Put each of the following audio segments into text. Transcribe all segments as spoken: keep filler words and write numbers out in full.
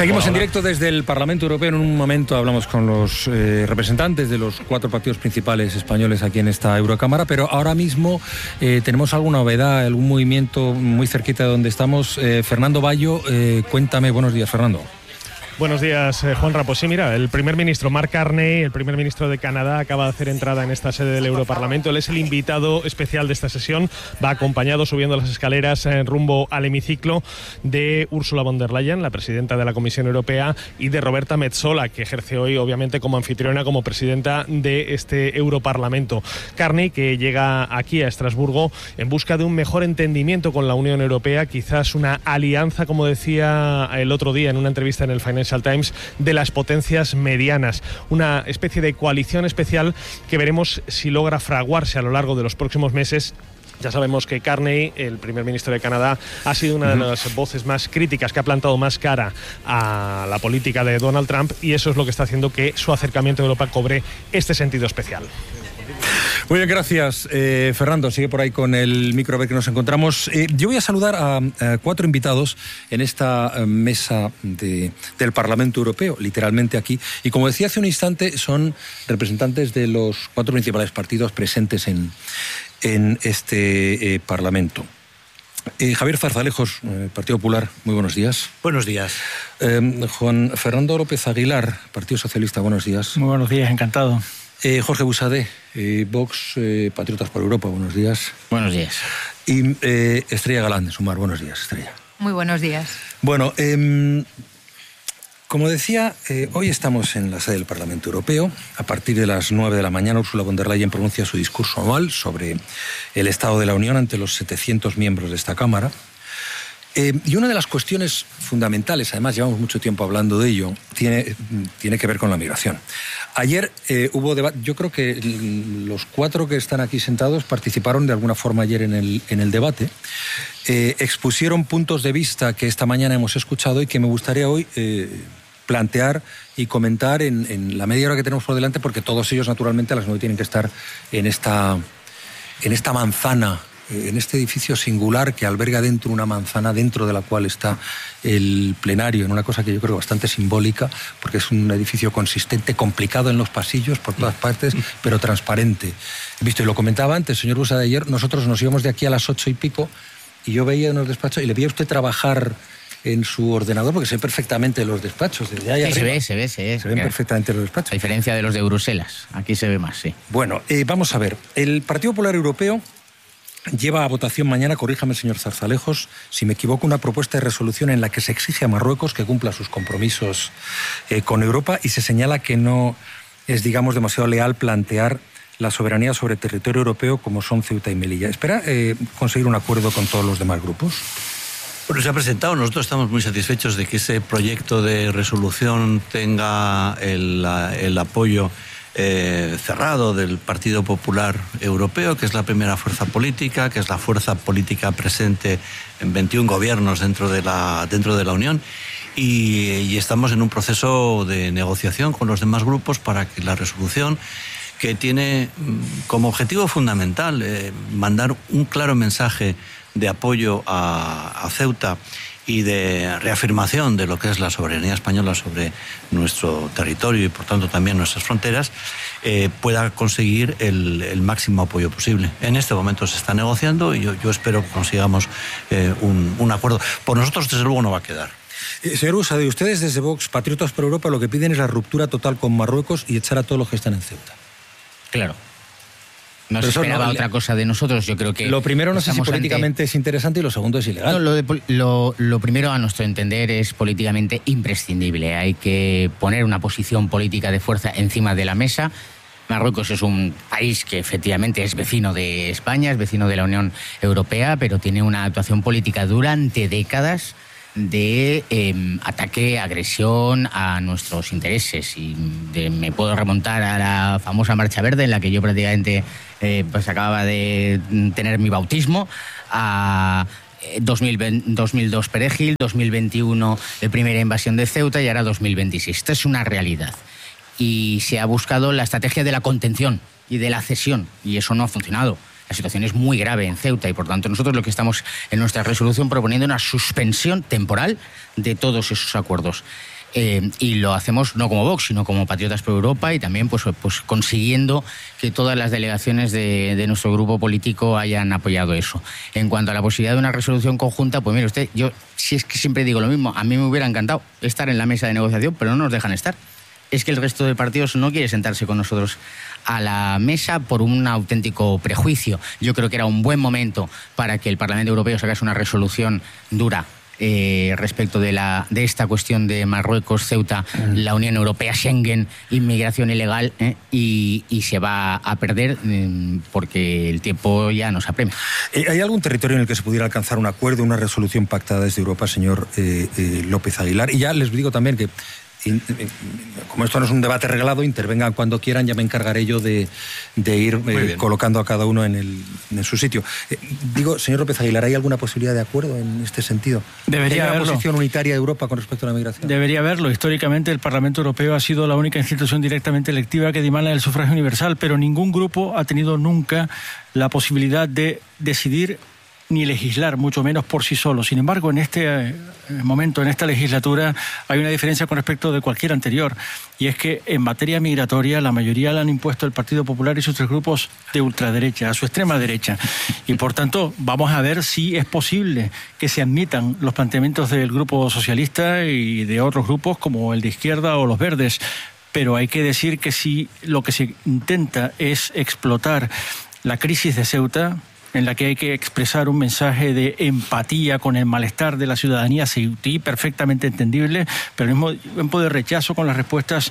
Seguimos en directo desde el Parlamento Europeo. En un momento hablamos con los eh, representantes de los cuatro partidos principales españoles aquí en esta Eurocámara, pero ahora mismo eh, tenemos alguna novedad, algún movimiento muy cerquita de donde estamos. Eh, Fernando Bayo, eh, cuéntame. Buenos días, Fernando. Buenos días, eh, Juanra. Pues sí, mira, el primer ministro Mark Carney, el primer ministro de Canadá, acaba de hacer entrada en esta sede del Europarlamento. Él es el invitado especial de esta sesión. Va acompañado, subiendo las escaleras en rumbo al hemiciclo, de Ursula von der Leyen, la presidenta de la Comisión Europea, y de Roberta Metsola, que ejerce hoy, obviamente, como anfitriona, como presidenta de este Europarlamento. Carney, que llega aquí a Estrasburgo en busca de un mejor entendimiento con la Unión Europea, quizás una alianza, como decía el otro día en una entrevista en el Financial Times, de las potencias medianas, una especie de coalición especial que veremos si logra fraguarse a lo largo de los próximos meses. Ya sabemos que Carney, el primer ministro de Canadá, ha sido una de las voces más críticas, que ha plantado más cara a la política de Donald Trump, y eso es lo que está haciendo que su acercamiento a Europa cobre este sentido especial. Muy bien, gracias, eh, Fernando. Sigue por ahí con el micro, a ver que nos encontramos. Eh, yo voy a saludar a, a cuatro invitados en esta eh, mesa de, del Parlamento Europeo, literalmente aquí. Y como decía hace un instante, son representantes de los cuatro principales partidos presentes en, en este eh, Parlamento. Eh, Javier Zarzalejos, eh, Partido Popular, muy buenos días. Buenos días. Eh, Juan Fernando López Aguilar, Partido Socialista, buenos días. Muy buenos días, encantado. Eh, Jorge Busadé, eh, Vox, eh, Patriotas por Europa, buenos días. Buenos días. Y eh, Estrella Galán, de Sumar, buenos días, Estrella. Muy buenos días. Bueno, eh, como decía, eh, hoy estamos en la sede del Parlamento Europeo. A partir de las nueve de la mañana, Ursula von der Leyen pronuncia su discurso anual sobre el Estado de la Unión ante los setecientos miembros de esta Cámara. Eh, y una de las cuestiones fundamentales, además llevamos mucho tiempo hablando de ello, tiene, tiene que ver con la migración. Ayer eh, hubo debate, yo creo que los cuatro que están aquí sentados participaron de alguna forma ayer en el, en el debate, eh, expusieron puntos de vista que esta mañana hemos escuchado y que me gustaría hoy eh, plantear y comentar en, en la media hora que tenemos por delante, porque todos ellos naturalmente a las nueve tienen que estar en esta, en esta manzana, en este edificio singular que alberga dentro una manzana, dentro de la cual está el plenario, en una cosa que yo creo bastante simbólica, porque es un edificio consistente, complicado en los pasillos por todas partes, pero transparente. He visto, y lo comentaba antes, señor Busa, de ayer, nosotros nos íbamos de aquí a las ocho y pico, y yo veía en los despachos, y le veía a usted trabajar en su ordenador, porque se ven perfectamente los despachos. Desde ahí sí, arriba. se ve, se ve, se ve. Se ven perfectamente los despachos. A diferencia de los de Bruselas, aquí se ve más, sí. Bueno, eh, vamos a ver. El Partido Popular Europeo lleva a votación mañana, corríjame, señor Zarzalejos, si me equivoco, una propuesta de resolución en la que se exige a Marruecos que cumpla sus compromisos eh, con Europa, y se señala que no es, digamos, demasiado leal plantear la soberanía sobre territorio europeo como son Ceuta y Melilla. ¿Espera eh, conseguir un acuerdo con todos los demás grupos? Bueno, se ha presentado. Nosotros estamos muy satisfechos de que ese proyecto de resolución tenga el, el apoyo Eh, cerrado del Partido Popular Europeo, que es la primera fuerza política, que es la fuerza política presente en veintiún gobiernos dentro de la, dentro de la Unión, y, y estamos en un proceso de negociación con los demás grupos para que la resolución, que tiene como objetivo fundamental eh, mandar un claro mensaje de apoyo a, a Ceuta y de reafirmación de lo que es la soberanía española sobre nuestro territorio y por tanto también nuestras fronteras, eh, pueda conseguir el, el máximo apoyo posible. En este momento se está negociando y yo, yo espero que consigamos eh, un, un acuerdo. Por nosotros, desde luego, no va a quedar. Eh, señor Busadé, ustedes desde Vox, Patriotas por Europa, lo que piden es la ruptura total con Marruecos y echar a todos los que están en Ceuta. Claro. No se esperaba no, otra cosa de nosotros, yo creo que... Lo primero no sé si políticamente ante... es interesante y lo segundo es ilegal. No, lo, de, lo, lo primero, a nuestro entender, es políticamente imprescindible. Hay que poner una posición política de fuerza encima de la mesa. Marruecos es un país que efectivamente es vecino de España, es vecino de la Unión Europea, pero tiene una actuación política durante décadas de eh, ataque, agresión a nuestros intereses. Y de, me puedo remontar a la famosa Marcha Verde, en la que yo prácticamente eh, pues acababa de tener mi bautismo, a dos mil veinte, dos mil dos Perejil, dos mil veintiuno la primera invasión de Ceuta y ahora dos mil veintiséis. Esto es una realidad. Y se ha buscado la estrategia de la contención y de la cesión, y eso no ha funcionado. La situación es muy grave en Ceuta y, por tanto, nosotros lo que estamos en nuestra resolución proponiendo una suspensión temporal de todos esos acuerdos. Eh, y lo hacemos no como Vox, sino como Patriotas por Europa, y también pues, pues consiguiendo que todas las delegaciones de, de nuestro grupo político hayan apoyado eso. En cuanto a la posibilidad de una resolución conjunta, pues mire usted, yo si es que siempre digo lo mismo, a mí me hubiera encantado estar en la mesa de negociación, pero no nos dejan estar. Es que el resto de partidos no quiere sentarse con nosotros a la mesa por un auténtico prejuicio. Yo creo que era un buen momento para que el Parlamento Europeo sacase una resolución dura Eh, respecto de, la, de esta cuestión de Marruecos, Ceuta, mm. la Unión Europea, Schengen, inmigración ilegal, eh, y, y se va a perder eh, porque el tiempo ya nos apremia. ¿Hay algún territorio en el que se pudiera alcanzar un acuerdo, una resolución pactada desde Europa, señor eh, eh, López Aguilar? Y ya les digo también que, como esto no es un debate reglado, intervengan cuando quieran, ya me encargaré yo de, de ir eh, colocando a cada uno en, el, en su sitio. Eh, digo, señor López Aguilar, ¿hay alguna posibilidad de acuerdo en este sentido? Debería haberlo. ¿Hay una posición unitaria de Europa con respecto a la migración? Debería haberlo. Históricamente el Parlamento Europeo ha sido la única institución directamente electiva que dimana el sufragio universal, pero ningún grupo ha tenido nunca la posibilidad de decidir ni legislar, mucho menos por sí solo. Sin embargo, en este momento, en esta legislatura, hay una diferencia con respecto de cualquier anterior, y es que en materia migratoria la mayoría la han impuesto el Partido Popular y sus tres grupos de ultraderecha, a su extrema derecha. Y por tanto, vamos a ver si es posible que se admitan los planteamientos del Grupo Socialista y de otros grupos como el de Izquierda o los Verdes. Pero hay que decir que si lo que se intenta es explotar la crisis de Ceuta, en la que hay que expresar un mensaje de empatía con el malestar de la ciudadanía ceutí, perfectamente entendible, pero al mismo tiempo de rechazo con las respuestas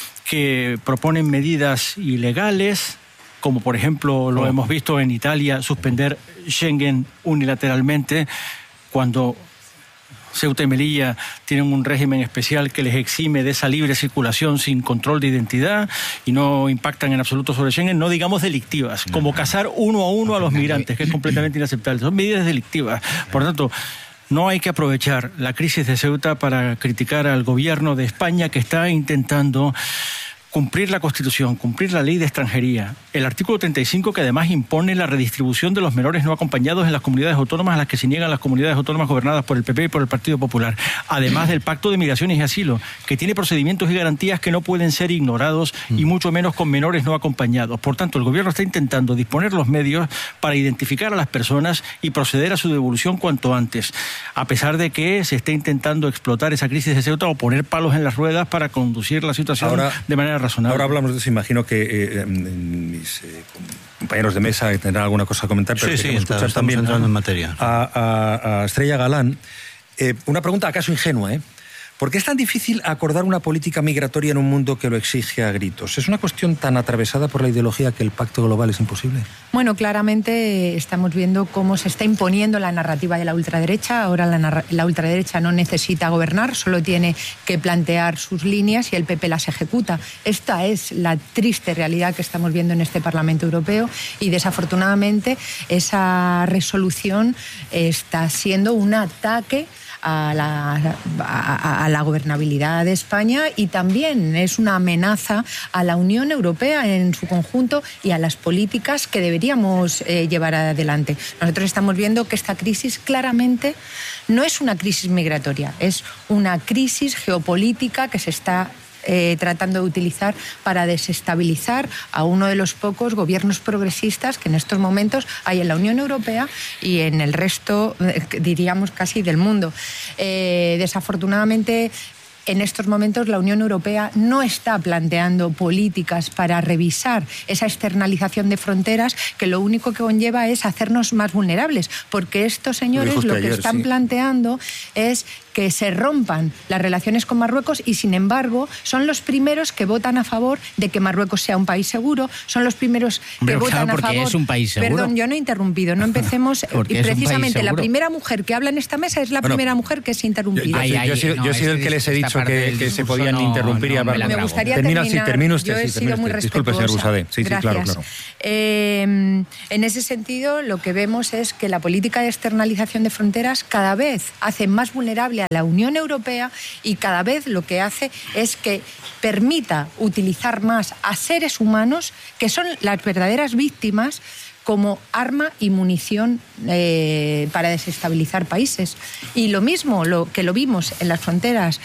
que proponen medidas ilegales, como por ejemplo lo oh. hemos visto en Italia, suspender Schengen unilateralmente, cuando Ceuta y Melilla tienen un régimen especial que les exime de esa libre circulación sin control de identidad y no impactan en absoluto sobre Schengen, no digamos delictivas, como cazar uno a uno a los migrantes, que es completamente inaceptable. Son medidas delictivas. Por tanto, no hay que aprovechar la crisis de Ceuta para criticar al gobierno de España, que está intentando cumplir la Constitución, cumplir la ley de extranjería, el artículo treinta y cinco, que además impone la redistribución de los menores no acompañados en las comunidades autónomas a las que se niegan las comunidades autónomas gobernadas por el P P y por el Partido Popular, además del Pacto de Migraciones y Asilo, que tiene procedimientos y garantías que no pueden ser ignorados, y mucho menos con menores no acompañados. Por tanto, el gobierno está intentando disponer los medios para identificar a las personas y proceder a su devolución cuanto antes, a pesar de que se esté intentando explotar esa crisis de Ceuta o poner palos en las ruedas para conducir la situación Ahora... de manera razonable. Ahora hablamos de eso, imagino que eh, mis eh, compañeros de mesa tendrán alguna cosa a comentar, pero sí, sí, escuchar estamos también entrando en materia. A, a, a Estrella Galán. Eh, una pregunta acaso ingenua, ¿eh? ¿Por qué es tan difícil acordar una política migratoria en un mundo que lo exige a gritos? ¿Es una cuestión tan atravesada por la ideología que el pacto global es imposible? Bueno, claramente estamos viendo cómo se está imponiendo la narrativa de la ultraderecha. Ahora la, la ultraderecha no necesita gobernar, solo tiene que plantear sus líneas y el P P las ejecuta. Esta es la triste realidad que estamos viendo en este Parlamento Europeo, y desafortunadamente esa resolución está siendo un ataque a la, a, a la gobernabilidad de España, y también es una amenaza a la Unión Europea en su conjunto y a las políticas que deberíamos eh, llevar adelante. Nosotros estamos viendo que esta crisis claramente no es una crisis migratoria, es una crisis geopolítica que se está Eh, tratando de utilizar para desestabilizar a uno de los pocos gobiernos progresistas que en estos momentos hay en la Unión Europea y en el resto, eh, diríamos, casi del mundo. Eh, desafortunadamente, en estos momentos la Unión Europea no está planteando políticas para revisar esa externalización de fronteras, que lo único que conlleva es hacernos más vulnerables, porque estos señores lo, lo que ayer, están sí. planteando es que se rompan las relaciones con Marruecos, y sin embargo son los primeros que votan a favor de que Marruecos sea un país seguro, son los primeros Hombre, que claro, votan a favor. Es un país seguro. Perdón, yo no he interrumpido, no empecemos. Y precisamente la primera mujer que habla en esta mesa es la bueno, primera mujer que es interrumpida. Yo, yo, yo, yo he sido, no, yo he sido el que les he dicho que, que se podían no, interrumpir no, y hablar. Me gustaría termina, terminar. Sí, termina usted, yo he sí, sido muy usted. Disculpe, señor Busadé. Sí, Gracias. sí, claro, claro. Eh, en ese sentido, lo que vemos es que la política de externalización de fronteras cada vez hace más vulnerable a la Unión Europea, y cada vez lo que hace es que permita utilizar más a seres humanos, que son las verdaderas víctimas, como arma y munición eh, para desestabilizar países. Y lo mismo lo que lo vimos en las fronteras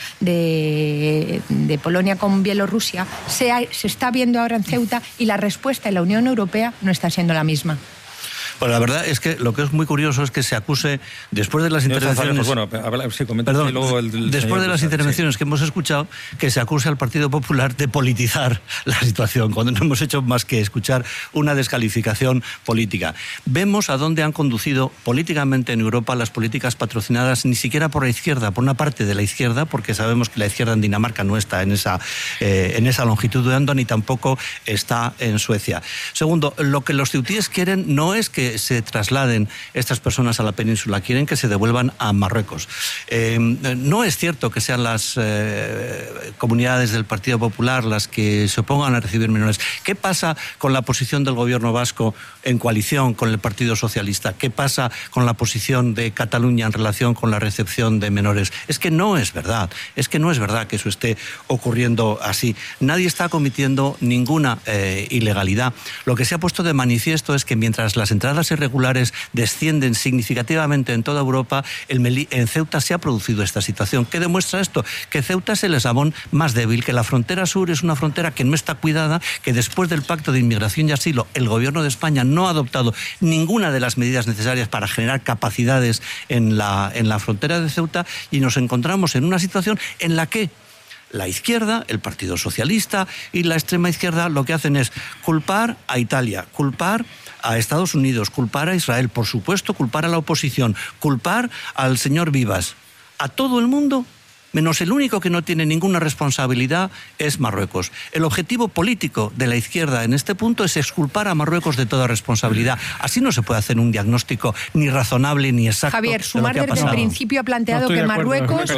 de, de Polonia con Bielorrusia, se, ha, se está viendo ahora en Ceuta, y la respuesta en la Unión Europea no está siendo la misma. Bueno, la verdad es que lo que es muy curioso es que se acuse, después de las intervenciones... Bueno, sí, perdón, luego el, el después de las Bussade, intervenciones sí. que hemos escuchado, que se acuse al Partido Popular de politizar la situación, cuando no hemos hecho más que escuchar una descalificación política. Vemos a dónde han conducido políticamente en Europa las políticas patrocinadas ni siquiera por la izquierda, por una parte de la izquierda, porque sabemos que la izquierda en Dinamarca no está en esa, eh, en esa longitud de onda, ni tampoco está en Suecia. Segundo, lo que los ceutíes quieren no es que se trasladen estas personas a la península, quieren que se devuelvan a Marruecos. Eh, no es cierto que sean las eh, comunidades del Partido Popular las que se opongan a recibir menores. ¿Qué pasa con la posición del gobierno vasco en coalición con el Partido Socialista? ¿Qué pasa con la posición de Cataluña en relación con la recepción de menores? Es que no es verdad, es que no es verdad que eso esté ocurriendo así. Nadie está cometiendo ninguna eh, ilegalidad. Lo que se ha puesto de manifiesto es que mientras las entradas irregulares descienden significativamente en toda Europa, el Melilla, en Ceuta se ha producido esta situación. ¿Qué demuestra esto? Que Ceuta es el eslabón más débil, que la frontera sur es una frontera que no está cuidada, que después del Pacto de Inmigración y Asilo el Gobierno de España no ha adoptado ninguna de las medidas necesarias para generar capacidades en la, en la frontera de Ceuta, y nos encontramos en una situación en la que la izquierda, el Partido Socialista y la extrema izquierda lo que hacen es culpar a Italia, culpar a Estados Unidos, culpar a Israel, por supuesto, culpar a la oposición, culpar al señor Vivas, a todo el mundo, menos el único que no tiene ninguna responsabilidad es Marruecos. El objetivo político de la izquierda en este punto es exculpar a Marruecos de toda responsabilidad. Así no se puede hacer un diagnóstico ni razonable ni exacto. Javier, Sumar de lo que ha desde el pasado. principio ha planteado no que Marruecos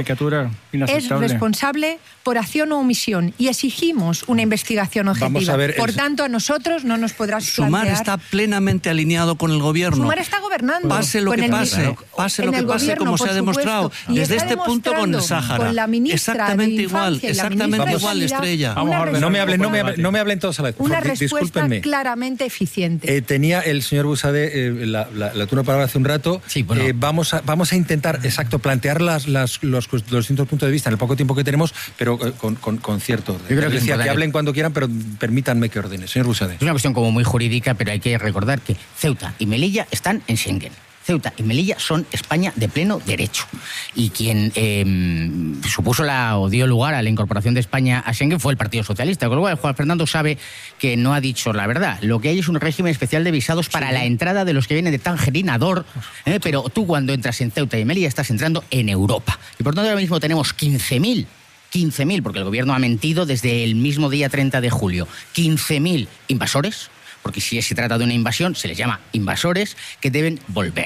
es responsable responsable por acción o omisión, y exigimos una investigación objetiva. Ver, por el... tanto, a nosotros no nos podrás Sumar plantear... está plenamente alineado con el gobierno. Sumar está gobernando. Pase lo con que el, pase, pase lo que pase, gobierno, como se ha demostrado y desde está este punto con el Sáhara. Con la ministra exactamente de igual, Infancia y la exactamente ministra igual, de Sanidad, Estrella. Una Vamos a ver, no me hablen, no me hablen, no me hablen todos a la vez. Una Por, respuesta discúlpenme. claramente eficiente. Eh, tenía el señor Bussade eh, la, la, la turno para hace un rato. Sí, bueno. eh, vamos, a, vamos a intentar, exacto, plantear las, las, los, los distintos puntos de vista en el poco tiempo que tenemos, pero eh, con, con, con cierto orden. Yo creo que decía es que hablen cuando quieran, pero permítanme que ordene. Señor Bussade. Es una cuestión como muy jurídica, pero hay que recordar que Ceuta y Melilla están en Schengen. Ceuta y Melilla son España de pleno derecho. Y quien eh, supuso la, o dio lugar a la incorporación de España a Schengen fue el Partido Socialista. Con lo cual, Juan Fernando sabe que no ha dicho la verdad. Lo que hay es un régimen especial de visados para sí. la entrada de los que vienen de Tangerinador, ¿eh? Pero tú cuando entras en Ceuta y Melilla estás entrando en Europa. Y por tanto ahora mismo tenemos quince mil, quince mil, porque el gobierno ha mentido desde el mismo día treinta de julio, quince mil invasores, porque si se trata de una invasión, se les llama invasores, que deben volver.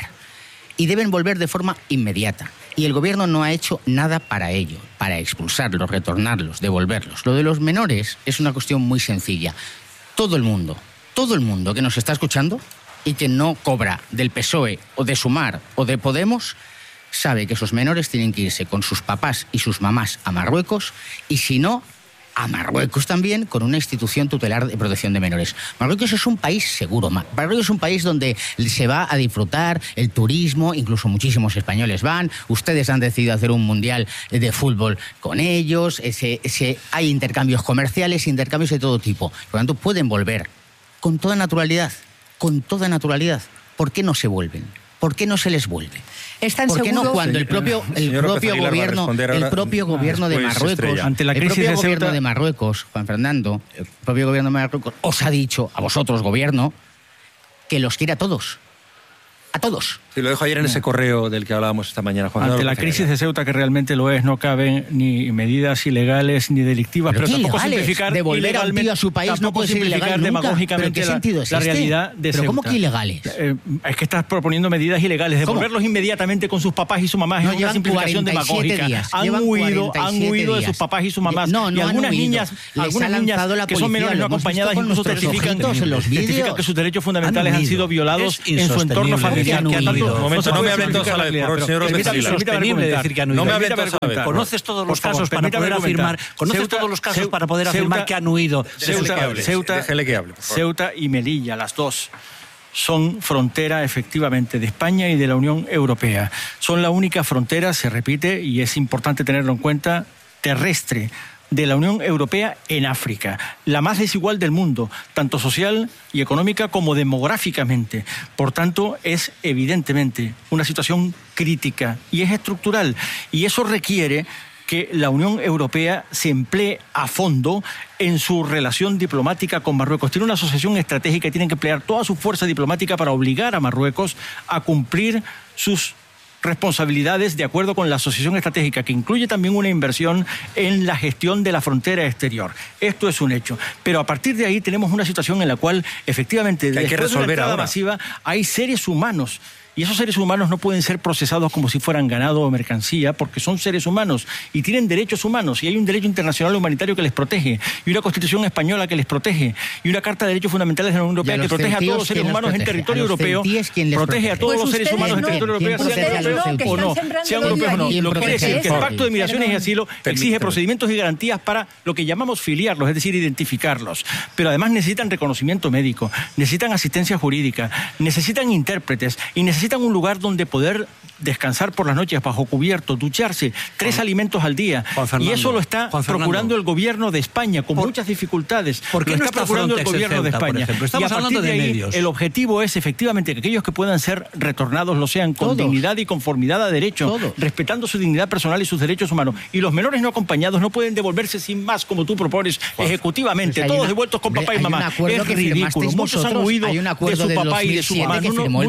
Y deben volver de forma inmediata. Y el gobierno no ha hecho nada para ello, para expulsarlos, retornarlos, devolverlos. Lo de los menores es una cuestión muy sencilla. Todo el mundo, todo el mundo que nos está escuchando y que no cobra del P S O E o de Sumar o de Podemos, sabe que esos menores tienen que irse con sus papás y sus mamás a Marruecos, y si no, a Marruecos también, con una institución tutelar de protección de menores. Marruecos es un país seguro. Marruecos es un país donde se va a disfrutar el turismo, incluso muchísimos españoles van. Ustedes han decidido hacer un mundial de fútbol con ellos. Ese, ese, hay intercambios comerciales, intercambios de todo tipo. Por lo tanto, pueden volver con toda naturalidad, con toda naturalidad. ¿Por qué no se vuelven? ¿Por qué no se les vuelve? ¿Están ¿Por qué seguros? no cuando el propio, el propio gobierno, el propio gobierno de Marruecos, ante la el crisis propio de gobierno Ceuta... de Marruecos, Juan Fernando, el propio gobierno de Marruecos os ha dicho a vosotros, gobierno, que los quiere a todos, a todos. Sí, lo dejo ayer en ese correo del que hablábamos esta mañana, Juan. Ante la crisis de Ceuta, que realmente lo es, no caben ni medidas ilegales ni delictivas, pero, pero tampoco ilegales? simplificar Devolver a un tío a su país no puede ser ilegal nunca. demagógicamente ¿Pero en qué la, sentido es la este? realidad de ¿Pero Ceuta. cómo que ilegales? Eh, es que estás proponiendo medidas ilegales, devolverlos ¿Cómo? inmediatamente con sus papás y sus mamás, No, es una simplificación demagógica. Días, han huido, han huido de sus papás y sus mamás. No, no y algunas han huido. niñas, Les algunas ha niñas lanzado la que son policía, menores no lo hemos acompañadas visto con incluso nuestros testifican, ojitos en los testifican vídeos. que sus derechos fundamentales han, Han sido violados Es en su entorno insostenible. familiar. Es Que a tanto- Un momento, se no puede me hablen todos a la vez, simplificar por favor, la señor realidad. López Permítame- Aguilar. permítame Insostenible argumentar. decir que han huido. No me hablen Permítame todos a la vez. argumentar. Conoces todos los Por favor, casos para permítame poder argumentar. afirmar, conoces Ceuta- todos los casos Ceuta- para poder afirmar Ceuta- que han huido. Déjele que Ceuta, hable, Ceuta, déjele que hable, por favor. Ceuta y Melilla, las dos, son frontera efectivamente de España y de la Unión Europea. Son la única frontera, se repite, y es importante tenerlo en cuenta, terrestre de la Unión Europea en África, la más desigual del mundo, tanto social y económica como demográficamente. Por tanto, es evidentemente una situación crítica y es estructural, y eso requiere que la Unión Europea se emplee a fondo en su relación diplomática con Marruecos. Tiene una asociación estratégica y tienen que emplear toda su fuerza diplomática para obligar a Marruecos a cumplir sus responsabilidades de acuerdo con la asociación estratégica, que incluye también una inversión en la gestión de la frontera exterior. Esto es un hecho. Pero a partir de ahí tenemos una situación en la cual, efectivamente, que hay que resolver de la entrada ahora. masiva, hay seres humanos. Y esos seres humanos no pueden ser procesados como si fueran ganado o mercancía, porque son seres humanos y tienen derechos humanos, y hay un derecho internacional humanitario que les protege, y una Constitución española que les protege, y una Carta de Derechos Fundamentales de la Unión Europea que protege a todos los seres humanos en territorio europeo, protege a todos los seres humanos en territorio europeo, sean europeos o no, sean europeos o no. Lo que quiere decir que el Pacto de Migraciones y Asilo exige procedimientos y garantías para lo que llamamos filiarlos, es decir, identificarlos. Pero además necesitan reconocimiento médico, necesitan asistencia jurídica, necesitan intérpretes y necesitan necesitan un lugar donde poder descansar por las noches bajo cubierto, ducharse, tres Juan, alimentos al día. Y eso lo está procurando el gobierno de España con por, muchas dificultades. ¿Por qué lo no está, está procurando Frontex el gobierno Ceuta, de España? Por Estamos y a hablando de, de ahí, medios. El objetivo es efectivamente que aquellos que puedan ser retornados lo sean con Todos. dignidad y conformidad a derecho, Todos. respetando su dignidad personal y sus derechos humanos. Y los menores no acompañados no pueden devolverse sin más, como tú propones, Juan, ejecutivamente, pues todos una, devueltos con papá y mamá. Es ridículo. Muchos han huido de su papá y de su mamá.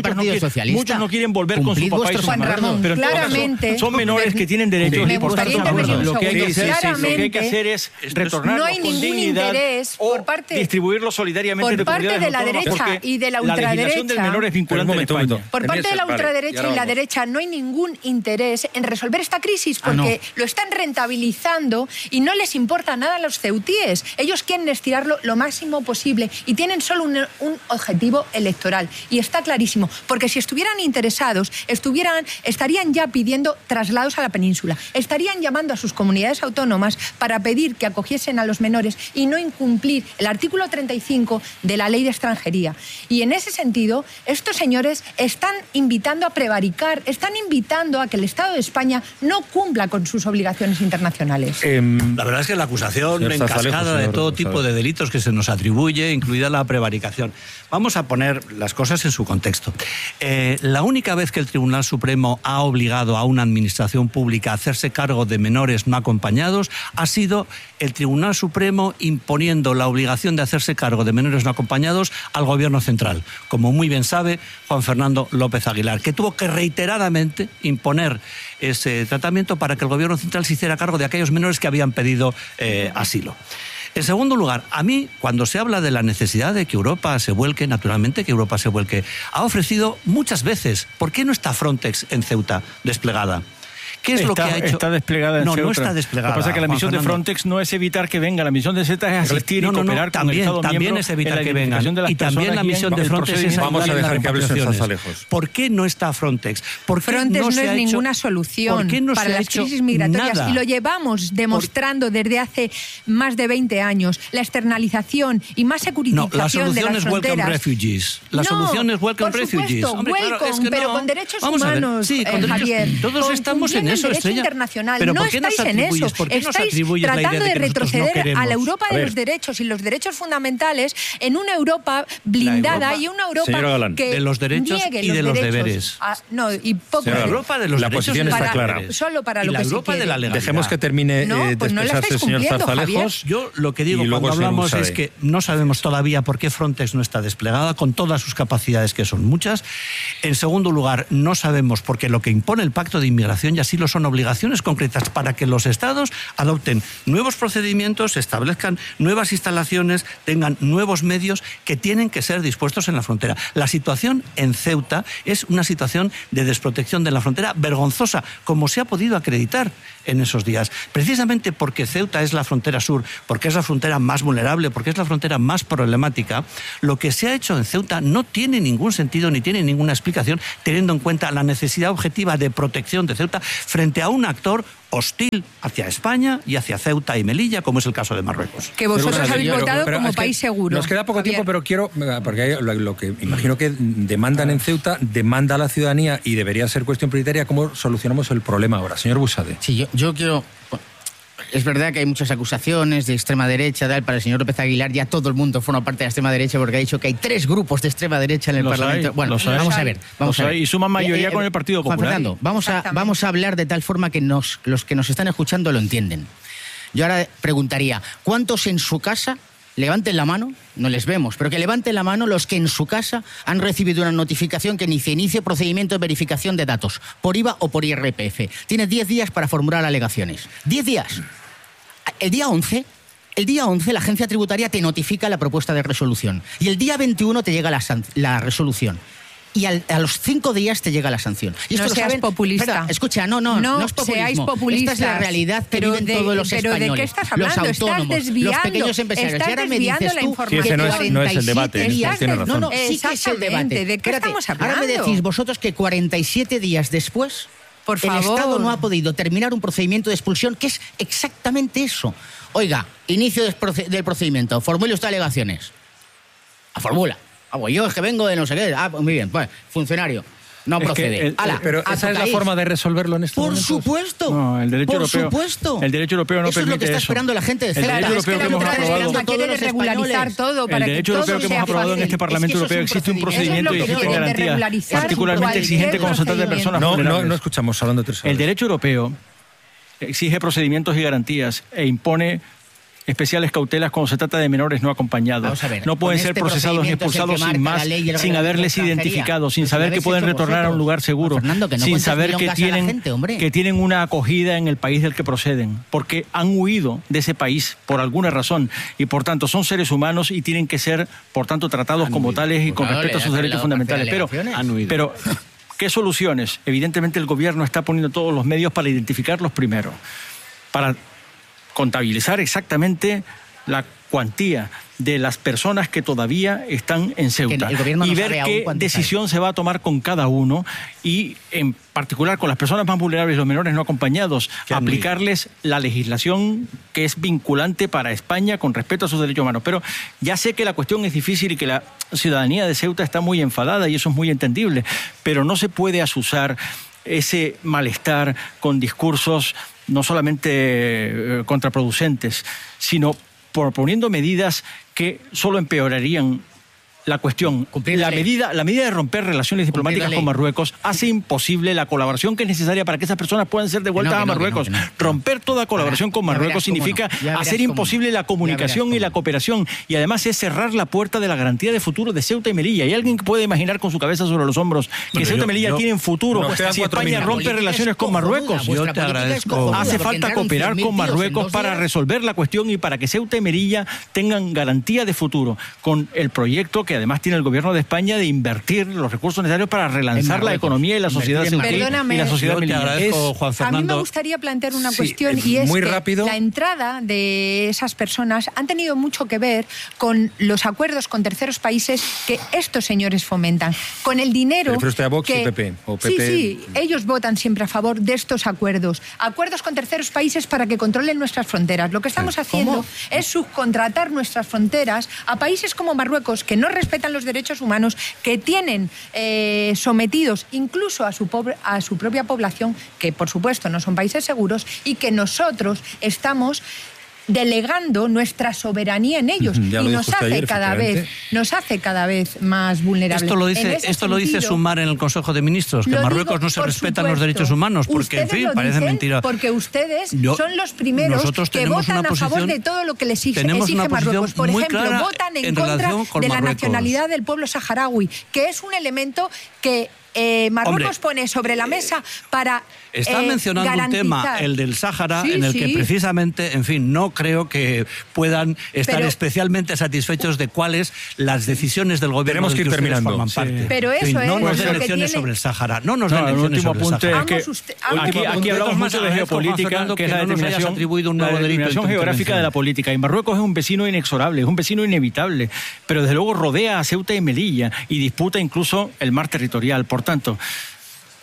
Muchos no quieren volver con su papá y su mamá. Ramón, pero claramente, son menores que tienen derechos y por tanto lo que hay que sí, hacer, sí, lo que hay que hacer es retornarlos no hay con ningún dignidad interés o por parte, distribuirlos solidariamente por parte de la derecha y de la ultraderecha. La legislación del menor es vinculante en España. Por parte de la ultraderecha vale, y, y la derecha no hay ningún interés en resolver esta crisis porque ah, no. lo están rentabilizando y no les importa nada a los ceutíes. Ellos quieren estirarlo lo máximo posible y tienen solo un, un objetivo electoral. Y está clarísimo, porque si estuvieran interesados, estuvieran, estarían ya pidiendo traslados a la península, estarían llamando a sus comunidades autónomas para pedir que acogiesen a los menores y no incumplir el artículo treinta y cinco de la Ley de Extranjería. Y en ese sentido, estos señores están invitando a prevaricar, están invitando a que el Estado de España no cumpla con sus obligaciones internacionales. Eh, la verdad es que la acusación en cascada de todo tipo de delitos que se nos atribuye, incluida la prevaricación. Vamos a poner las cosas en su contexto. Eh, la única vez que el Tribunal Supremo ha obligado a una administración pública a hacerse cargo de menores no acompañados ha sido el Tribunal Supremo imponiendo la obligación de hacerse cargo de menores no acompañados al Gobierno central, como muy bien sabe Juan Fernando López Aguilar, que tuvo que reiteradamente imponer ese tratamiento para que el Gobierno central se hiciera cargo de aquellos menores que habían pedido eh, asilo. En segundo lugar, a mí, cuando se habla de la necesidad de que Europa se vuelque, naturalmente que Europa se vuelque, ha ofrecido muchas veces, ¿por qué no está Frontex en Ceuta desplegada? ¿Qué es está, lo que ha hecho? Está desplegada en No, Ceuta. no está desplegada. Lo que pasa es que la Juan misión Fernando. de Frontex no es evitar que venga, la misión de Ceuta es asistir no, y no, no, cooperar también, con el Estado también miembro es evitar en la que vengan. identificación de las Y también personas la misión y de el Frontex es Vamos a ayudar en dejar las que hable el señor repatriaciones. Zarzalejos. ¿Por qué no está Frontex? ¿Por qué Frontex no, no se es ha hecho, ninguna solución ¿por qué no para se ha las hecho crisis migratorias nada? y lo llevamos demostrando desde hace más de veinte años. La externalización y más No, securitización la de solución las es welcome fronteras. refugees. La No, solución es welcome por refugees. supuesto, Hombre, claro, welcome, es que pero no. con derechos Vamos a ver. humanos, Sí, con eh, derechos. Javier. Todos Con estamos en cumpliendo eso, el derecho Estrella. internacional. Pero no ¿por qué nos estáis en atribuyes? eso. ¿Por qué nos Estáis atribuyes la idea tratando de de que nosotros no retroceder queremos? a la Europa A de ver. los derechos y los derechos fundamentales en una Europa blindada Europa- y una Europa Señora Galán. que De los derechos niegue y de los derechos deberes. a- no, y poco Señora La Galán. Europa de los La derechos posición y de está los clara. deberes. Solo para Y lo la que se Europa de quiere. la legalidad. Dejemos que termine No, eh, pues no de la expresarse el estáis señor cumpliendo, Zarzalejos. Yo lo que digo Y luego cuando señor hablamos Buxadé. es que no sabemos todavía por qué Frontex no está desplegada, con todas sus capacidades, que son muchas. En segundo lugar, no sabemos porque lo que impone el Pacto de Inmigración y Asilo son obligaciones concretas para que los Estados adopten nuevos procedimientos, establezcan nuevas instalaciones, tengan nuevos medios que tienen que ser dispuestos en la frontera. La situación en Ceuta es una situación de desprotección de la frontera vergonzosa, como se ha podido acreditar en esos días. Precisamente porque Ceuta es la frontera sur, porque es la frontera más vulnerable, porque es la frontera más problemática, lo que se ha hecho en Ceuta no tiene ningún sentido ni tiene ninguna explicación, teniendo en cuenta la necesidad objetiva de protección de Ceuta frente a un actor hostil hacia España y hacia Ceuta y Melilla, como es el caso de Marruecos. Que vosotros Pero, habéis pero, votado pero como es que país seguro. Nos queda poco Javier. tiempo, pero quiero, porque hay lo, lo que imagino que demandan en Ceuta, demanda a la ciudadanía y debería ser cuestión prioritaria, ¿cómo solucionamos el problema ahora? Señor Busade. Sí, yo, yo quiero... Es verdad que hay muchas acusaciones de extrema derecha, tal. Para el señor López Aguilar ya todo el mundo forma parte de la extrema derecha porque ha dicho que hay tres grupos de extrema derecha en el Los Parlamento. hay, bueno, los hay. vamos a ver. Vamos Los a ver. hay, y suman mayoría con el Partido Juan Popular. Fernando, vamos a, vamos a hablar de tal forma que nos, los que nos están escuchando lo entienden. Yo ahora preguntaría, ¿cuántos en su casa, levanten la mano, no les vemos, pero que levanten la mano los que en su casa han recibido una notificación que inicie, inicie procedimiento de verificación de datos, por I V A o por I R P F? Tiene diez días para formular alegaciones. diez días. El día once, el día once la agencia tributaria te notifica la propuesta de resolución y el día veintiuno te llega la, la resolución. Y al, a los cinco días te llega la sanción. Y esto no lo seas saben, populista. Espera, escucha, no, no, no, no es populismo. Seáis populistas. Esta es la realidad que pero viven de, todos los pero españoles. ¿de qué estás hablando? Los autónomos, estás desviando, los pequeños empresarios. Estás Y ahora me desviando dices la tú información. Sí, ese no es- no es el debate, cuarenta y siete eso tiene días- razón. No, no, sí que es el Exactamente, debate. ¿de qué Espérate, estamos ahora me hablando? decís vosotros que cuarenta y siete días después Por el favor. Estado no ha podido terminar un procedimiento de expulsión, que es exactamente eso. Oiga, inicio del proce- del procedimiento, formule usted alegaciones. A formula. Ah, pues yo es que vengo de no sé qué. Ah, pues muy bien, pues, funcionario. No Es que procede. el- Ala, Pero a esa tu es la país. forma de resolverlo en estos Por momentos. supuesto. No, el derecho Por europeo. supuesto. El derecho europeo no eso es lo que permite está eso. esperando la gente de El Ceuta. derecho Claro, es que europeo la que hemos aprobado. ultraderecha quiere Todos los regularizar españoles. todo para El que derecho todo europeo que sea hemos aprobado en fácil. este Parlamento Es que eso Europeo es un existe un procedimiento. procedimiento Eso y es lo que existen quieren, garantías regularizar particularmente cualquier exigentes cuando se trata de procedimiento. personas No, no, vulnerables. no escuchamos hablando tres horas. El derecho europeo exige procedimientos y garantías e impone especiales cautelas cuando se trata de menores no acompañados. Vamos a ver, No pueden con ser este procesados ni procedimiento es el que expulsados sin marca más, la ley y el sin reglamento haberles de extranjería. identificado, sin Pues saber lo que habéis pueden hecho retornar a un vosotros. lugar seguro, Fernando, que no sin cuentes saber milongas que a la tienen, gente, hombre. que tienen una acogida en el país del que proceden, porque han huido de ese país por alguna razón y por tanto son seres humanos y tienen que ser, por tanto, tratados Han como huido. tales y con Claro, respeto a le sus dan derechos la fundamentales. Pero, alegaciones. Han huido. pero ¿qué soluciones? Evidentemente el gobierno está poniendo todos los medios para identificarlos primero, para contabilizar exactamente la cuantía de las personas que todavía están en Ceuta Que el gobierno no y sabe ver aún qué cuántos decisión se va a tomar con cada uno y en particular con las personas más vulnerables, los menores no acompañados, Que han aplicarles la legislación que es vinculante para España con respecto a sus derechos humanos. Pero ya sé que la cuestión es difícil y que la ciudadanía de Ceuta está muy enfadada y eso es muy entendible, pero no se puede asusar ese malestar con discursos no solamente eh, contraproducentes, sino proponiendo medidas que solo empeorarían la cuestión. Cumplir la La ley. medida, la medida de romper relaciones diplomáticas ley. con Marruecos hace imposible la colaboración que es necesaria para que esas personas puedan ser devueltas Que no, a que no, Marruecos. que no, que no. Romper toda colaboración con Ya verás Marruecos cómo no. significa Ya verás hacer cómo imposible no. la Ya comunicación verás y la cómo no. cooperación y además es cerrar la puerta de la garantía de futuro de Ceuta y Melilla. ¿Hay alguien que puede imaginar con su cabeza sobre los hombros que Bueno, Ceuta yo- y Melilla yo- tienen futuro nos quedan si cuatro España minutos. rompe Vuestra relaciones con política es Marruecos? cojonuda, Yo te vuestra política es agradezco. cojonuda, Hace porque falta entraron cooperar cien mil con tíos en Marruecos dos para días. resolver la cuestión y para que Ceuta y Melilla tengan garantía de futuro con el proyecto que además tiene el gobierno de España de invertir los recursos necesarios para relanzar la Marruecos. economía y la sociedad Invertir en ceutí Perdóname. y la sociedad Yo te melillana. agradezco, Es- Juan A mí me Fernando. gustaría plantear una Sí, cuestión eh, y es muy que rápido. la entrada de esas personas han tenido mucho que ver con los acuerdos con terceros países que estos señores fomentan, con el dinero. ¿Refiere usted a Vox que, y P P? O Sí, P P? sí, ellos votan siempre a favor de estos acuerdos. Acuerdos con terceros países para que controlen nuestras fronteras. Lo que estamos haciendo ¿Cómo? es subcontratar nuestras fronteras a países como Marruecos, que no respetan los derechos humanos, que tienen eh, sometidos incluso a su, pobre- a su propia población, que por supuesto no son países seguros, y que nosotros estamos delegando nuestra soberanía en ellos. Ya lo y dijo nos usted hace ayer, cada vez efectivamente. nos hace cada vez más vulnerables. Esto lo En dice, ese esto lo dice sentido, Sumar en el Consejo de Ministros, que lo en Marruecos digo, no se por respetan los supuesto. derechos humanos, porque en Ustedes fin, lo parece dicen mentira. Porque ustedes Yo- son los primeros nosotros que tenemos votan una a favor posición- de todo lo que les exige, tenemos exige una posición Marruecos. Por muy ejemplo, clara votan en, en contra relación con de la Marruecos. nacionalidad del pueblo saharaui, que es un elemento que eh, Marruecos Hombre, pone sobre la mesa para Está eh, mencionando un garantizar. tema, el del Sáhara, Sí, en el que sí. precisamente, en fin, no creo que puedan estar Pero- especialmente satisfechos de cuáles las decisiones del gobierno Tenemos del que ir ustedes terminando, forman sí. parte. Pero En fin, eso no es nos lo den que lecciones tiene- sobre el Sáhara. No nos No, den el lecciones último sobre el apunte Sáhara. es que Vamos usted- vamos aquí, usted- aquí hablamos mucho de Agradezco, Juan geopolítica, Fernando, que que es la no nos hayas determinación, atribuido un la nuevo delito en determinación tu geográfica intervención. de la política. Y Marruecos es un vecino inexorable, es un vecino inevitable, pero desde luego rodea a Ceuta y Melilla y disputa incluso el mar territorial. Por tanto,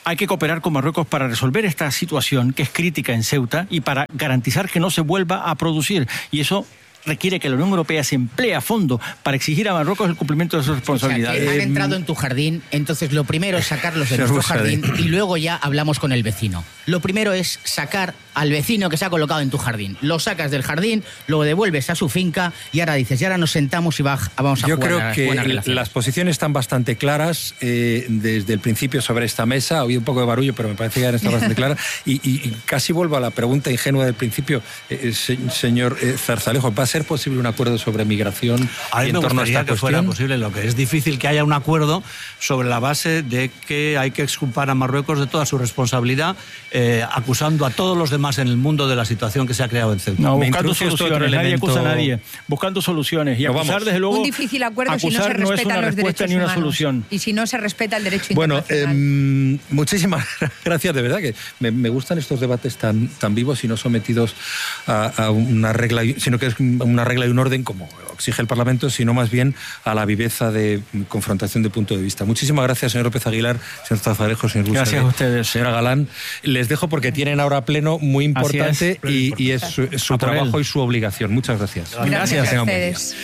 hay que cooperar con Marruecos para resolver esta situación que es crítica en Ceuta y para garantizar que no se vuelva a producir. Y eso requiere que la Unión Europea se emplee a fondo para exigir a Marruecos el cumplimiento de sus responsabilidades. O sea, que han entrado en tu jardín, entonces lo primero es sacarlos de nuestro jardín y luego ya hablamos con el vecino. Lo primero es sacar al vecino que se ha colocado en tu jardín. Lo sacas del jardín, lo devuelves a su finca y ahora dices, y ahora nos sentamos y va, vamos a Yo jugar creo a que buenas relaciones. Las posiciones están bastante claras eh, desde el principio sobre esta mesa. Ha habido un poco de barullo, pero me parece que ya está bastante clara. Y, y, y casi vuelvo a la pregunta ingenua del principio, eh, se, señor eh, Zarzalejo, ¿va a ser posible un acuerdo sobre migración? A mí en me torno gustaría a esta que fuera cuestión? posible. Lo que es difícil que haya un acuerdo sobre la base de que hay que exculpar a Marruecos de toda su responsabilidad, eh, acusando a todos los demás en el mundo de la situación que se ha creado en Ceuta. No, Me buscando introduce esto otro soluciones, nadie elemento- acusa a nadie, buscando soluciones. Y No, acusar, vamos. desde luego, Un difícil acuerdo si no se acusar no es respetan una los respuesta derechos ni una humanos. solución. Y si no se respeta el derecho Bueno, internacional. eh, muchísimas gracias, de verdad, que me, me gustan estos debates tan, tan vivos y no sometidos a, a una regla, y- sino que es una regla y un orden como exige el Parlamento, sino más bien a la viveza de confrontación de punto de vista. Muchísimas gracias, señor López Aguilar, señor Zarzalejo, señor Guzmán. Gracias a ustedes. Señora Galán, les dejo porque tienen ahora pleno muy importante Así es. y, y es su, es su A por trabajo él. y su obligación. Muchas gracias. Gracias a Tengan buen día. ustedes.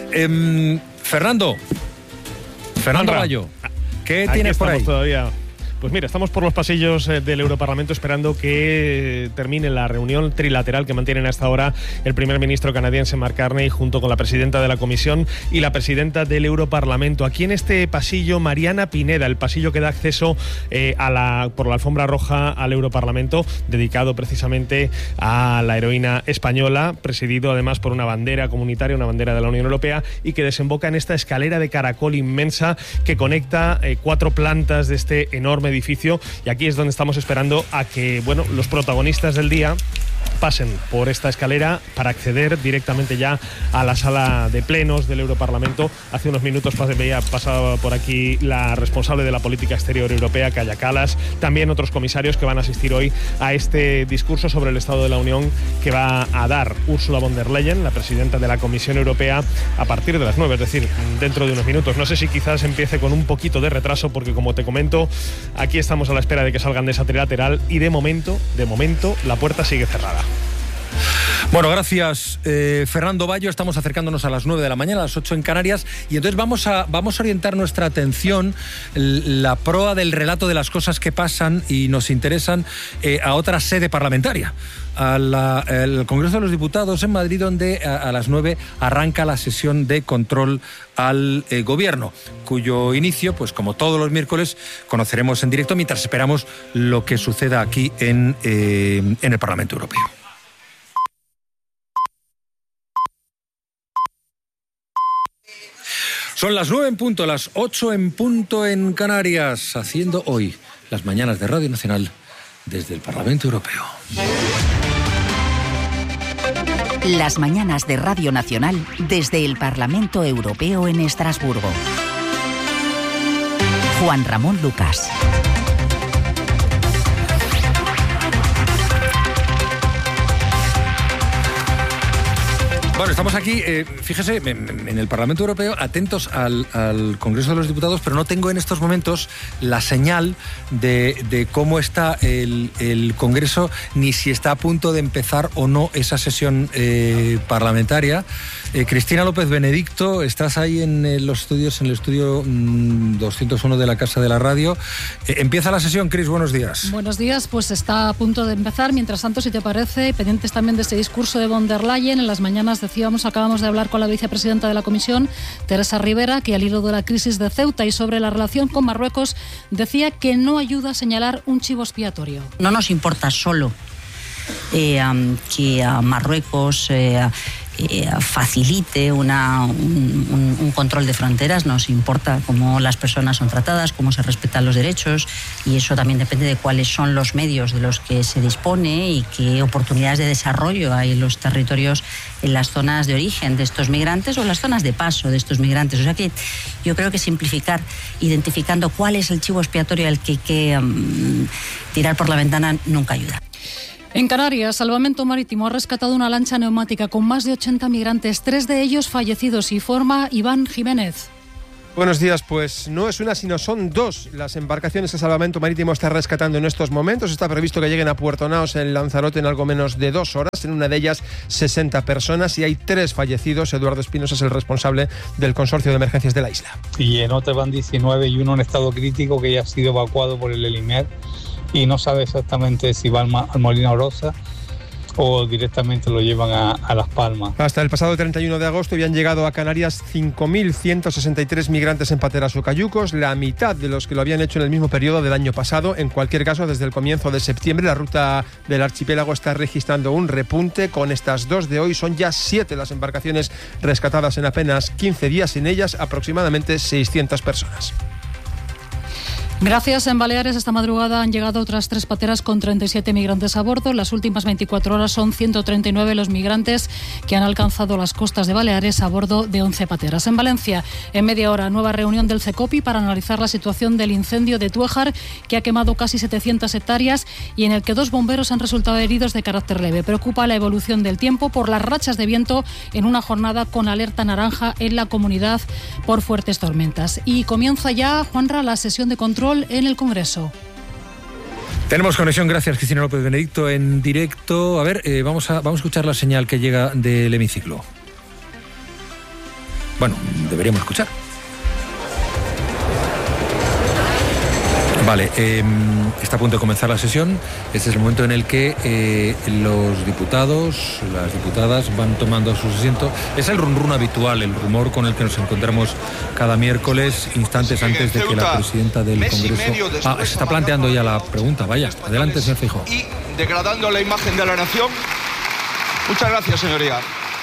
Em, Fernando, Fernando Sandra. Bayo, ¿qué Aquí tienes por estamos ahí? todavía. Pues mira, estamos por los pasillos eh, del Europarlamento esperando que termine la reunión trilateral que mantienen hasta ahora el primer ministro canadiense Mark Carney junto con la presidenta de la Comisión y la presidenta del Europarlamento. Aquí en este pasillo, Mariana Pineda, el pasillo que da acceso eh, a la, por la alfombra roja al Europarlamento, dedicado precisamente a la heroína española, presidido además por una bandera comunitaria, una bandera de la Unión Europea, y que desemboca en esta escalera de caracol inmensa que conecta eh, cuatro plantas de este enorme edificio, y aquí es donde estamos esperando a que, bueno, los protagonistas del día pasen por esta escalera para acceder directamente ya a la sala de plenos del Europarlamento. Hace unos minutos veía pasado por aquí la responsable de la política exterior europea, Kaja Kallas, también otros comisarios que van a asistir hoy a este discurso sobre el Estado de la Unión que va a dar Ursula von der Leyen, la presidenta de la Comisión Europea, a partir de las nueve, es decir, dentro de unos minutos. No sé si quizás empiece con un poquito de retraso porque, como te comento, aquí estamos a la espera de que salgan de esa trilateral y de momento, de momento, la puerta sigue cerrada. Bueno, gracias, eh, Fernando Bayo. Estamos acercándonos a las nueve de la mañana, a las ocho en Canarias, y entonces vamos a, vamos a orientar nuestra atención, la proa del relato de las cosas que pasan y nos interesan, eh, a otra sede parlamentaria, al Congreso de los Diputados en Madrid, donde a, a las nueve arranca la sesión de control al eh, Gobierno, cuyo inicio, pues como todos los miércoles, conoceremos en directo mientras esperamos lo que suceda aquí en, eh, en el Parlamento Europeo. Son las nueve en punto, las ocho en punto en Canarias, haciendo hoy las mañanas de Radio Nacional desde el Parlamento Europeo. Las mañanas de Radio Nacional desde el Parlamento Europeo en Estrasburgo. Juan Ramón Lucas. Bueno, estamos aquí, eh, fíjese, en el Parlamento Europeo, atentos al, al Congreso de los Diputados, pero no tengo en estos momentos la señal de, de cómo está el, el Congreso, ni si está a punto de empezar o no esa sesión eh, parlamentaria. Eh, Cristina López Benedicto, estás ahí en eh, los estudios, en el estudio mmm, doscientos uno de la Casa de la Radio. Eh, empieza la sesión, Cris, buenos días. Buenos días, pues está a punto de empezar. Mientras tanto, si te parece, pendientes también de este discurso de von der Leyen, en las mañanas decíamos, acabamos de hablar con la vicepresidenta de la Comisión, Teresa Rivera, que al hilo de la crisis de Ceuta y sobre la relación con Marruecos, decía que no ayuda a señalar un chivo expiatorio. No nos importa solo eh, um, que a Marruecos eh, eh, facilite una, un, un, un control de fronteras, nos importa cómo las personas son tratadas, cómo se respetan los derechos, y eso también depende de cuáles son los medios de los que se dispone y qué oportunidades de desarrollo hay en los territorios, en las zonas de origen de estos migrantes o en las zonas de paso de estos migrantes. O sea que yo creo que simplificar, identificando cuál es el chivo expiatorio al que hay que um, tirar por la ventana, nunca ayuda. En Canarias, Salvamento Marítimo ha rescatado una lancha neumática con más de ochenta migrantes, tres de ellos fallecidos, y forma Iván Jiménez. Buenos días, pues no es una, sino son dos las embarcaciones que Salvamento Marítimo está rescatando en estos momentos. Está previsto que lleguen a Puerto Naos en Lanzarote en algo menos de dos horas. En una de ellas, sesenta personas y hay tres fallecidos. Eduardo Espinosa es el responsable del Consorcio de Emergencias de la isla. Y en otra van diecinueve y uno en estado crítico que ya ha sido evacuado por el Elimer y no sabe exactamente si va al, al Molino Orosa o directamente lo llevan a, a Las Palmas. Hasta el pasado treinta y uno de agosto habían llegado a Canarias cinco mil ciento sesenta y tres migrantes en pateras o cayucos, la mitad de los que lo habían hecho en el mismo periodo del año pasado. En cualquier caso, desde el comienzo de septiembre, la ruta del archipiélago está registrando un repunte. Con estas dos de hoy son ya siete las embarcaciones rescatadas en apenas quince días, en ellas aproximadamente seiscientas personas. Gracias. En Baleares esta madrugada han llegado otras tres pateras con treinta y siete migrantes a bordo. Las últimas veinticuatro horas son ciento treinta y nueve los migrantes que han alcanzado las costas de Baleares a bordo de once pateras. En Valencia, en media hora, nueva reunión del CECOPI para analizar la situación del incendio de Tuéjar, que ha quemado casi setecientas hectáreas y en el que dos bomberos han resultado heridos de carácter leve. Preocupa la evolución del tiempo por las rachas de viento en una jornada con alerta naranja en la comunidad por fuertes tormentas. Y comienza ya, Juanra, la sesión de control en el Congreso. Tenemos conexión, gracias Cristina López Benedicto, en directo. A ver, eh, vamos, a, vamos a escuchar la señal que llega del hemiciclo. Bueno, deberíamos escuchar. Vale, eh, está a punto de comenzar la sesión. Este es el momento en el que eh, los diputados, las diputadas van tomando su asiento. Es el run run habitual, el rumor con el que nos encontramos cada miércoles, instantes antes de que la presidenta del Congreso... Ah, se está planteando ya la pregunta, vaya. Adelante, señor Feijóo. Y degradando la imagen de la nación. Muchas gracias, señoría.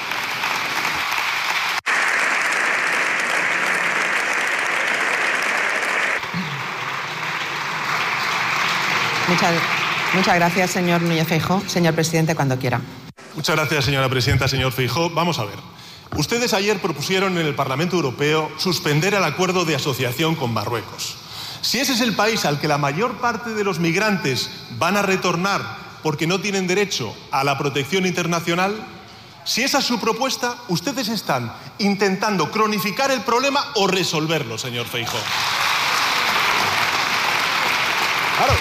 Muchas, muchas gracias, señor Núñez Feijóo. Señor presidente, cuando quiera. Muchas gracias, señora presidenta. Señor Feijóo, vamos a ver. Ustedes ayer propusieron en el Parlamento Europeo suspender el acuerdo de asociación con Marruecos. Si ese es el país al que la mayor parte de los migrantes van a retornar porque no tienen derecho a la protección internacional, si esa es su propuesta, ustedes están intentando cronificar el problema o resolverlo, señor Feijóo. Claro.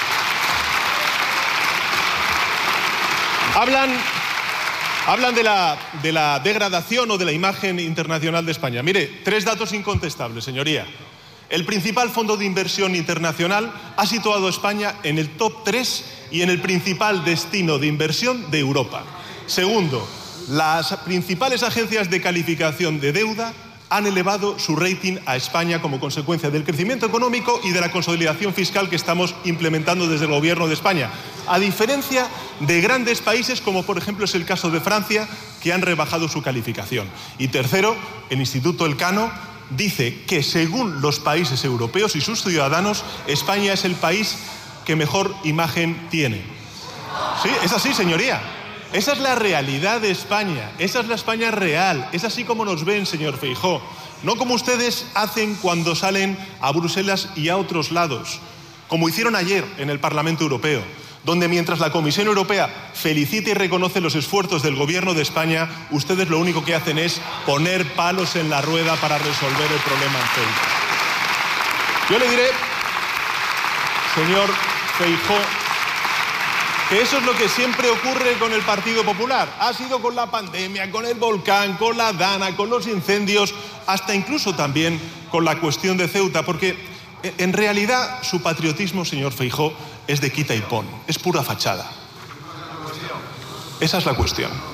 Hablan, hablan de la, de la degradación o de la imagen internacional de España. Mire, tres datos incontestables, señoría. El principal fondo de inversión internacional ha situado a España en el top tres y en el principal destino de inversión de Europa. Segundo, las principales agencias de calificación de deuda han elevado su rating a España como consecuencia del crecimiento económico y de la consolidación fiscal que estamos implementando desde el Gobierno de España, a diferencia de grandes países como por ejemplo es el caso de Francia, que han rebajado su calificación. Y tercero, el Instituto Elcano dice que según los países europeos y sus ciudadanos, España es el país que mejor imagen tiene. Sí, es así, señoría. Esa es la realidad de España, esa es la España real, es así como nos ven, señor Feijóo. No como ustedes hacen cuando salen a Bruselas y a otros lados, como hicieron ayer en el Parlamento Europeo, donde mientras la Comisión Europea felicita y reconoce los esfuerzos del Gobierno de España, ustedes lo único que hacen es poner palos en la rueda para resolver el problema en Ceuta. Yo le diré, señor Feijóo, que eso es lo que siempre ocurre con el Partido Popular. Ha sido con la pandemia, con el volcán, con la Dana, con los incendios, hasta incluso también con la cuestión de Ceuta, porque en realidad su patriotismo, señor Feijóo, es de quita y pon, es pura fachada. Esa es la cuestión.